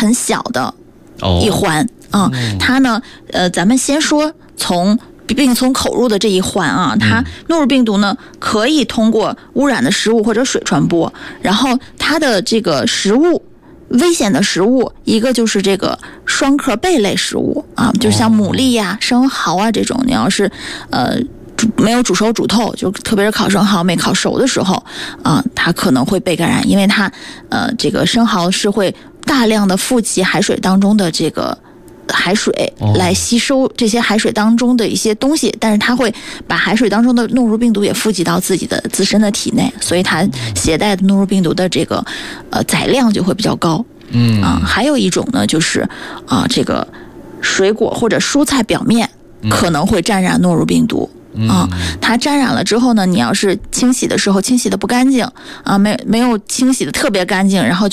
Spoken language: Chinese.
很小的一环它呢咱们先说病从口入的这一环啊，它诺如病毒呢可以通过污染的食物或者水传播，然后它的这个食物危险的食物，一个就是这个双壳贝类食物啊，就是像牡蛎呀、生蚝啊这种，你要是没有煮熟煮透，就特别是烤生蚝没烤熟的时候它可能会被感染，因为它这个生蚝是会大量的富集海水当中的这个海水来吸收这些海水当中的一些东西，但是它会把海水当中的诺如病毒也富集到自身的体内，所以它携带的诺如病毒的这个载量就会比较高。还有一种呢，就是这个水果或者蔬菜表面可能会沾染诺如病毒。它沾染了之后呢，你要是清洗的时候清洗的不干净没有清洗的特别干净，然后